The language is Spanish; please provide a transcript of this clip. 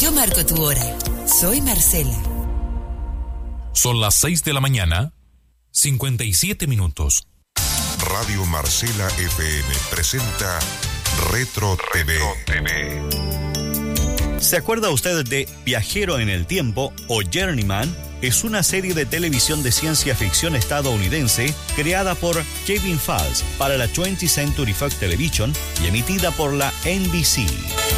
Yo marco tu hora. Soy Marcela. Son las 6 de la mañana, 57 minutos. Radio Marcela FM presenta Retro TV. ¿Se acuerda usted de Viajero en el Tiempo o Journeyman? Es una serie de televisión de ciencia ficción estadounidense creada por Kevin Falls para la 20th Century Fox Television y emitida por la NBC.